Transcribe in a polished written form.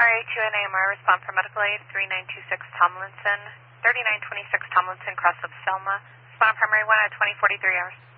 RA2 and AMR, respond for medical aid, 3926 Tomlinson, 3926 Tomlinson, cross of Selma. Respond primary 1 at 2043 hours.